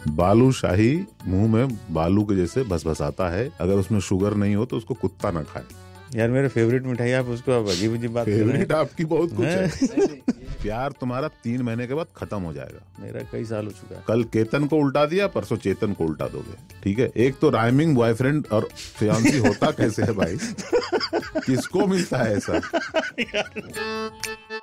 बालूशाही मुंह में बालू के जैसे भसभसाता है, अगर उसमें शुगर नहीं हो तो उसको कुत्ता ना खाए। यार मेरे फेवरेट मिठाई आप उसको अब अजीब अजीब बात कर रहे हैं। फेवरेट आपकी बहुत कुछ है। प्यार तुम्हारा 3 महीने के बाद खत्म हो जाएगा। मेरा कई साल हो चुका है। कल केतन को उल्टा दिया, परसों चेतन को उल्टा दोगे, ठीक है। एक तो राइमिंग बॉयफ्रेंड और फियांसी होता कैसे है भाई? किसको मिलता है ऐसा?